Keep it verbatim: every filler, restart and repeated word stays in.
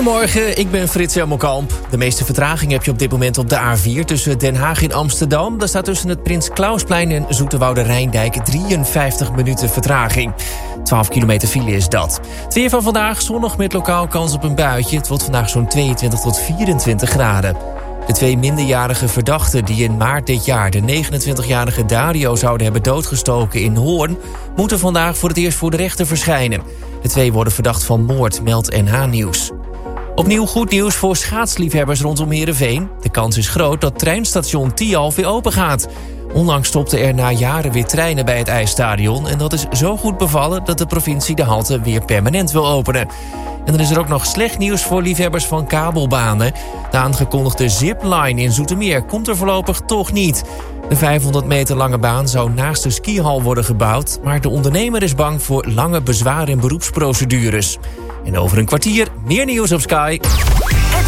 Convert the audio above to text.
Goedemorgen, ik ben Frits Helmelkamp. De meeste vertraging heb je op dit moment op de A vier tussen Den Haag en Amsterdam. Daar staat tussen het Prins Klausplein en Zoeterwoude Rijndijk drieënvijftig minuten vertraging. twaalf kilometer file is dat. Het weer van vandaag, zonnig met lokaal kans op een buitje. Het wordt vandaag zo'n tweeëntwintig tot vierentwintig graden. De twee minderjarige verdachten die in maart dit jaar de negenentwintigjarige Dario zouden hebben doodgestoken in Hoorn, moeten vandaag voor het eerst voor de rechter verschijnen. De twee worden verdacht van moord, meldt N H Nieuws. Opnieuw goed nieuws voor schaatsliefhebbers rondom Heerenveen. De kans is groot dat treinstation Tialf weer open gaat. Onlangs stopten er na jaren weer treinen bij het ijsstadion, en dat is zo goed bevallen dat de provincie de halte weer permanent wil openen. En dan is er ook nog slecht nieuws voor liefhebbers van kabelbanen. De aangekondigde zipline in Zoetermeer komt er voorlopig toch niet. De vijfhonderd meter lange baan zou naast de skihal worden gebouwd, maar de ondernemer is bang voor lange bezwaar- en beroepsprocedures. En over een kwartier meer nieuws op Sky.